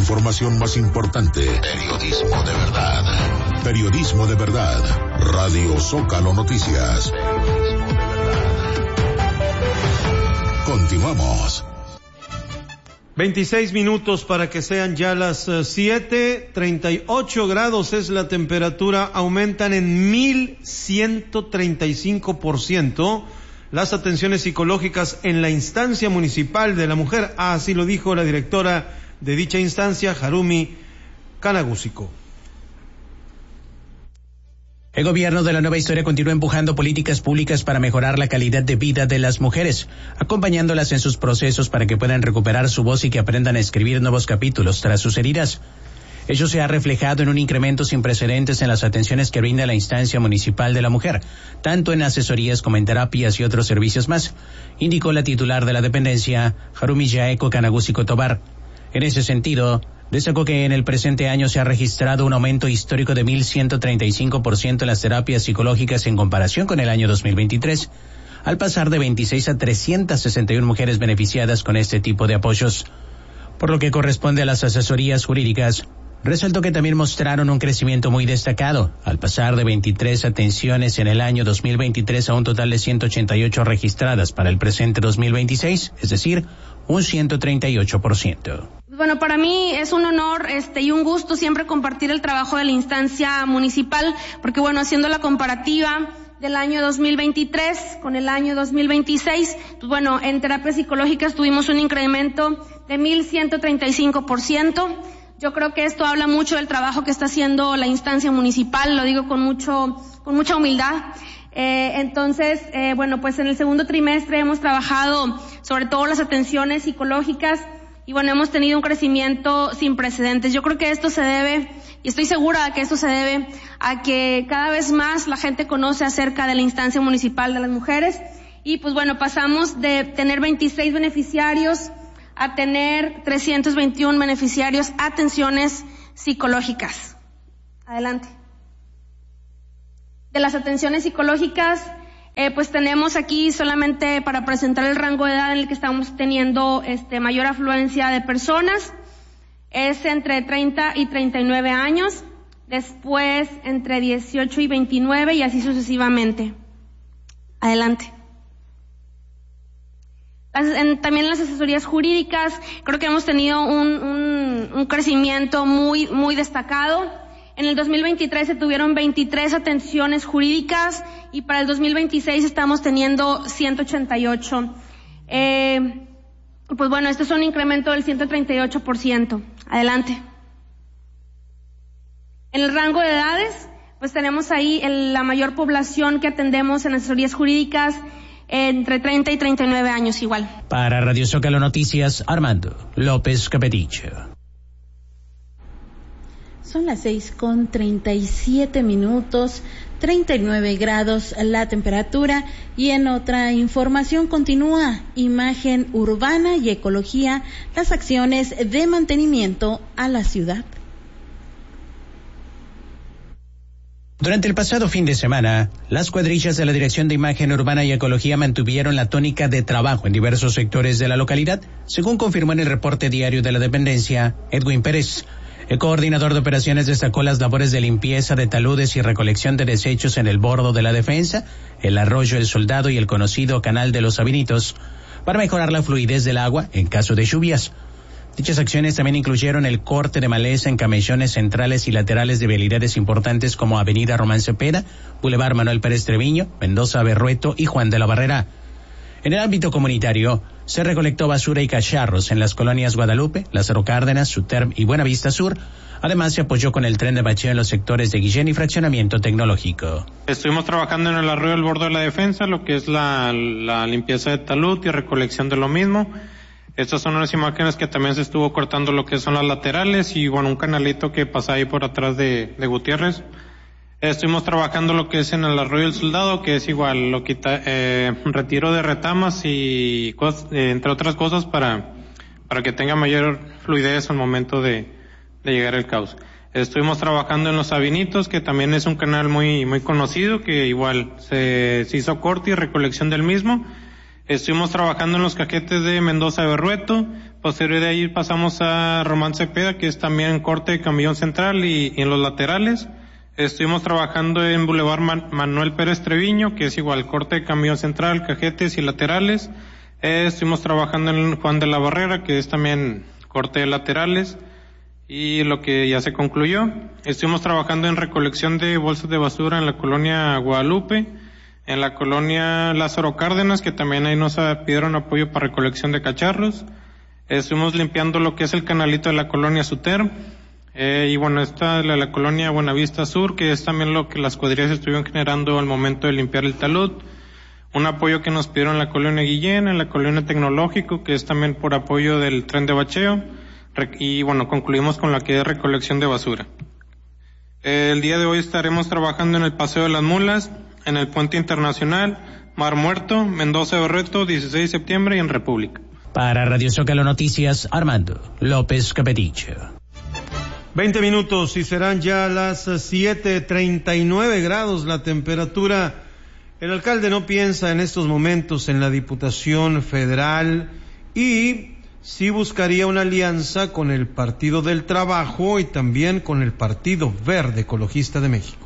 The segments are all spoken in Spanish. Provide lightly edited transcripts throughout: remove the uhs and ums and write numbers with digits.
información más importante. Periodismo de verdad. Periodismo de verdad. Radio Zócalo Noticias. Continuamos. 26 minutos para que sean ya las 7:38 grados es la temperatura. Aumentan en 1,135% las atenciones psicológicas en la instancia municipal de la mujer. Así lo dijo la directora de dicha instancia, Harumi Kanagusiko. El gobierno de la Nueva Historia continúa empujando políticas públicas para mejorar la calidad de vida de las mujeres, acompañándolas en sus procesos para que puedan recuperar su voz y que aprendan a escribir nuevos capítulos tras sus heridas. Ello se ha reflejado en un incremento sin precedentes en las atenciones que brinda la instancia municipal de la mujer, tanto en asesorías como en terapias y otros servicios más, indicó la titular de la dependencia, Harumi Yaeko Kanagusiko Tobar. En ese sentido, destacó que en el presente año se ha registrado un aumento histórico de 1,135% en las terapias psicológicas en comparación con el año 2023, al pasar de 26 a 361 mujeres beneficiadas con este tipo de apoyos. Por lo que corresponde a las asesorías jurídicas, resaltó que también mostraron un crecimiento muy destacado, al pasar de 23 atenciones en el año 2023 a un total de 188 registradas para el presente 2026, es decir, un 138%. Bueno, para mí es un honor y un gusto siempre compartir el trabajo de la instancia municipal, porque haciendo la comparativa del año 2023 con el año 2026, en terapias psicológicas tuvimos un incremento de 1,135%. Yo creo que esto habla mucho del trabajo que está haciendo la instancia municipal, lo digo con mucha humildad. En el segundo trimestre hemos trabajado sobre todo las atenciones psicológicas y hemos tenido un crecimiento sin precedentes. Yo creo que esto se debe, y estoy segura de que esto se debe a que cada vez más la gente conoce acerca de la instancia municipal de las mujeres y pasamos de tener 26 beneficiarios a tener 321 beneficiarios atenciones psicológicas. Adelante. De las atenciones psicológicas, tenemos aquí solamente para presentar el rango de edad en el que estamos teniendo mayor afluencia de personas. Es entre 30 y 39 años, después entre 18 y 29 y así sucesivamente. Adelante. También en las asesorías jurídicas creo que hemos tenido un crecimiento muy destacado. En el 2023 se tuvieron 23 atenciones jurídicas y para el 2026 estamos teniendo 188. Esto es un incremento del 138%. Adelante. En el rango de edades, tenemos ahí la mayor población que atendemos en asesorías jurídicas entre 30 y 39 años igual. Para Radio Zócalo Noticias, Armando López Capeticho. Son las 6:37, 39 grados la temperatura y en otra información continúa Imagen Urbana y Ecología, las acciones de mantenimiento a la ciudad. Durante el pasado fin de semana, las cuadrillas de la Dirección de Imagen Urbana y Ecología mantuvieron la tónica de trabajo en diversos sectores de la localidad, según confirmó en el reporte diario de la dependencia Edwin Pérez. El coordinador de operaciones destacó las labores de limpieza de taludes y recolección de desechos en el bordo de la defensa, el arroyo El Soldado y el conocido Canal de los Sabinitos, para mejorar la fluidez del agua en caso de lluvias. Dichas acciones también incluyeron el corte de maleza en camellones centrales y laterales de vialidades importantes como Avenida Román Cepeda, Boulevard Manuel Pérez Treviño, Mendoza Berrueto y Juan de la Barrera. En el ámbito comunitario, se recolectó basura y cacharros en las colonias Guadalupe, Lázaro Cárdenas, Suterm y Buenavista Sur. Además, se apoyó con el tren de bacheo en los sectores de Guillén y Fraccionamiento Tecnológico. Estuvimos trabajando en el arroyo del Bordo de la Defensa, lo que es la limpieza de talud y recolección de lo mismo. Estas son unas imágenes que también se estuvo cortando lo que son las laterales y un canalito que pasa ahí por atrás de Gutiérrez. Estuvimos trabajando lo que es en el arroyo del Soldado, que es igual, retiro de retamas y entre otras cosas para que tenga mayor fluidez al momento de llegar el cauce. Estuvimos trabajando en los Sabinitos, que también es un canal muy conocido, que igual se hizo corte y recolección del mismo. Estuvimos trabajando en los cajetes de Mendoza Berrueto, posterior de ahí pasamos a Román Cepeda, que es también corte de camión central y en los laterales. Estuvimos trabajando en Boulevard Manuel Pérez Treviño, que es igual corte de camión central, cajetes y laterales. Estuvimos trabajando en Juan de la Barrera, que es también corte de laterales, y lo que ya se concluyó. Estuvimos trabajando en recolección de bolsas de basura en la colonia Guadalupe, en la colonia Lázaro Cárdenas, que también ahí nos pidieron apoyo para recolección de cacharros. Estuvimos limpiando lo que es el canalito de la colonia Suter, y bueno, esta de la colonia Buenavista Sur, que es también lo que las cuadrillas estuvieron generando al momento de limpiar el talud. Un apoyo que nos pidieron en la colonia Guillén, en la colonia Tecnológico, que es también por apoyo del tren de bacheo, y bueno, concluimos con la que es recolección de basura. El día de hoy estaremos trabajando en el Paseo de las Mulas, en el Puente Internacional, Mar Muerto, Mendoza Berrueto, 16 de septiembre y en República. Para Radio Zócalo Noticias, Armando López Capeticho. 20 minutos y serán ya las 7:39 grados la temperatura. El alcalde no piensa en estos momentos en la Diputación Federal y sí buscaría una alianza con el Partido del Trabajo y también con el Partido Verde Ecologista de México.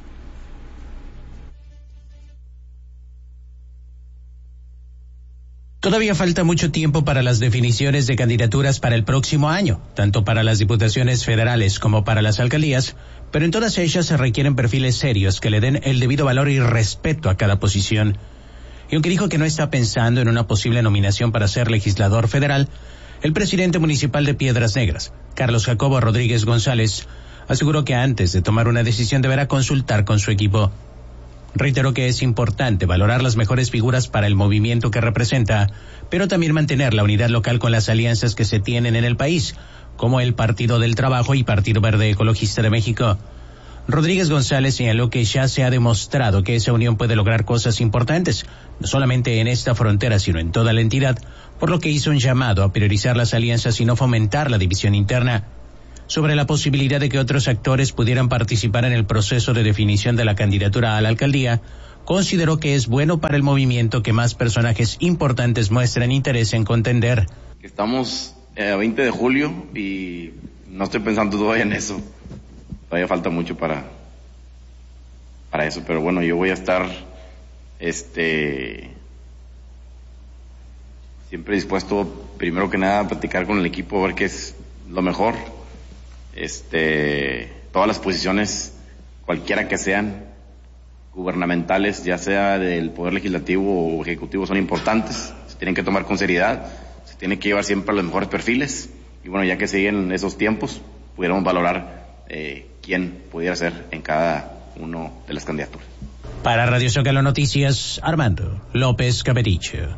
Todavía falta mucho tiempo para las definiciones de candidaturas para el próximo año, tanto para las diputaciones federales como para las alcaldías, pero en todas ellas se requieren perfiles serios que le den el debido valor y respeto a cada posición. Y aunque dijo que no está pensando en una posible nominación para ser legislador federal, el presidente municipal de Piedras Negras, Carlos Jacobo Rodríguez González, aseguró que antes de tomar una decisión deberá consultar con su equipo. Reiteró que es importante valorar las mejores figuras para el movimiento que representa, pero también mantener la unidad local con las alianzas que se tienen en el país, como el Partido del Trabajo y Partido Verde Ecologista de México. Rodríguez González señaló que ya se ha demostrado que esa unión puede lograr cosas importantes, no solamente en esta frontera, sino en toda la entidad, por lo que hizo un llamado a priorizar las alianzas y no fomentar la división interna. Sobre la posibilidad de que otros actores pudieran participar en el proceso de definición de la candidatura a la alcaldía, consideró que es bueno para el movimiento que más personajes importantes muestren interés en contender. Estamos a 20 de julio y no estoy pensando todavía en eso. Todavía falta mucho para eso, pero bueno, yo voy a estar siempre dispuesto, primero que nada, a platicar con el equipo, a ver qué es lo mejor. Todas las posiciones, cualquiera que sean, gubernamentales, ya sea del Poder Legislativo o Ejecutivo, son importantes, se tienen que tomar con seriedad, se tienen que llevar siempre a los mejores perfiles, y bueno, ya que siguen esos tiempos, pudiéramos valorar quién pudiera ser en cada uno de las candidaturas. Para Radio Zócalo Noticias, Armando López Capeticho.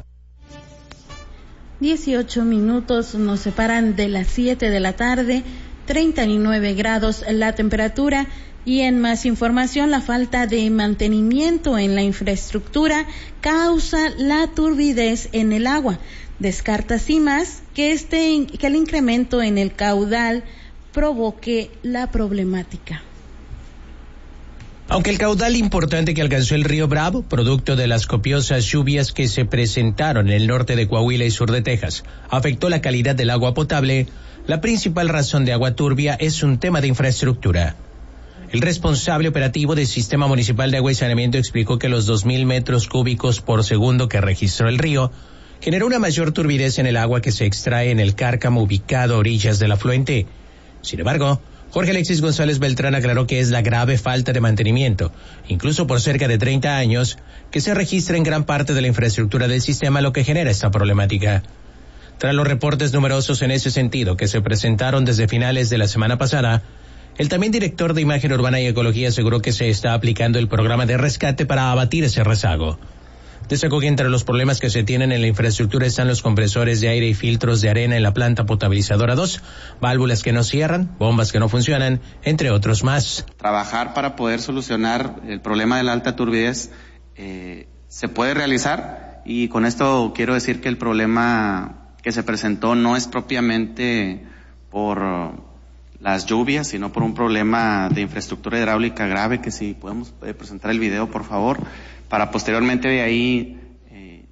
18 minutos nos separan de las 7 de la tarde, 39 grados la temperatura. Y en más información, la falta de mantenimiento en la infraestructura causa la turbidez en el agua. Descarta CIMAS que el incremento en el caudal provoque la problemática. Aunque el caudal importante que alcanzó el río Bravo, producto de las copiosas lluvias que se presentaron en el norte de Coahuila y sur de Texas, afectó la calidad del agua potable, la principal razón de agua turbia es un tema de infraestructura. El responsable operativo del Sistema Municipal de Agua y Saneamiento explicó que los 2,000 metros cúbicos por segundo que registró el río generó una mayor turbidez en el agua que se extrae en el cárcamo ubicado a orillas del afluente. Sin embargo, Jorge Alexis González Beltrán aclaró que es la grave falta de mantenimiento, incluso por cerca de 30 años, que se registra en gran parte de la infraestructura del sistema, lo que genera esta problemática. Tras los reportes numerosos en ese sentido que se presentaron desde finales de la semana pasada, el también director de Imagen Urbana y Ecología aseguró que se está aplicando el programa de rescate para abatir ese rezago. Destacó que entre los problemas que se tienen en la infraestructura están los compresores de aire y filtros de arena en la planta potabilizadora 2, válvulas que no cierran, bombas que no funcionan, entre otros más. Trabajar para poder solucionar el problema de la alta turbidez se puede realizar, y con esto quiero decir que el problema que se presentó no es propiamente por las lluvias, sino por un problema de infraestructura hidráulica grave, que si podemos presentar el video, por favor, para posteriormente de ahí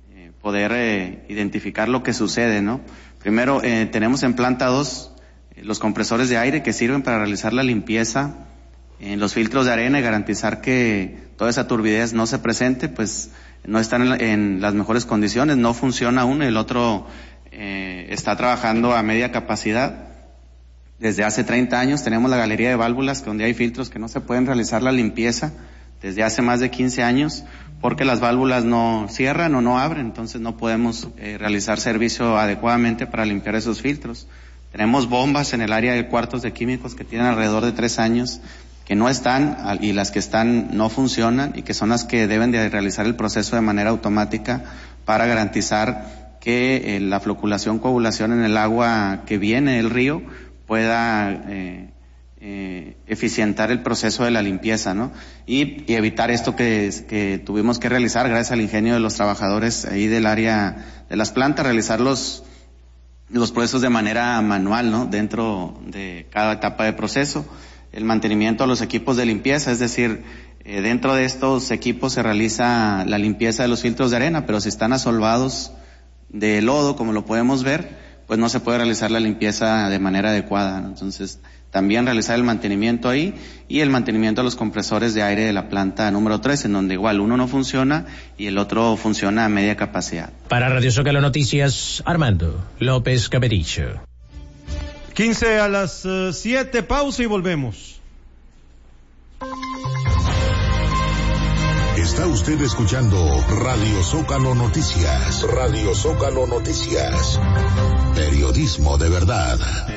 poder identificar lo que sucede, ¿no? Primero, tenemos en planta 2 los compresores de aire que sirven para realizar la limpieza en los filtros de arena y garantizar que toda esa turbidez no se presente, pues no están en las mejores condiciones, no funciona uno y el otro está trabajando a media capacidad. Desde hace 30 años tenemos la galería de válvulas donde hay filtros que no se pueden realizar la limpieza desde hace más de 15 años porque las válvulas no cierran o no abren, entonces no podemos realizar servicio adecuadamente para limpiar esos filtros. Tenemos bombas en el área de cuartos de químicos que tienen alrededor de 3 años que no están y las que están no funcionan y que son las que deben de realizar el proceso de manera automática para garantizar que la floculación, coagulación en el agua que viene del río pueda eficientar el proceso de la limpieza, ¿no? Y evitar esto que tuvimos que realizar gracias al ingenio de los trabajadores ahí del área de las plantas, realizar los procesos de manera manual, ¿no? Dentro de cada etapa de proceso. El mantenimiento a los equipos de limpieza, es decir, dentro de estos equipos se realiza la limpieza de los filtros de arena, pero si están asolvados de lodo, como lo podemos ver, pues no se puede realizar la limpieza de manera adecuada, ¿no? Entonces, también realizar el mantenimiento ahí y el mantenimiento a los compresores de aire de la planta número 3, en donde igual uno no funciona y el otro funciona a media capacidad. Para Radio Zócalo Noticias, Armando López Capetillo. 15 a las 7, pausa y volvemos. Está usted escuchando Radio Zócalo Noticias. Radio Zócalo Noticias. Periodismo de verdad.